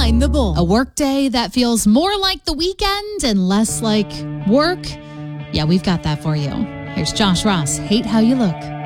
Behind the Bull. A work day that feels more like the weekend and less like work. Yeah, we've got that for you. Here's Josh Ross, Hate How You Look.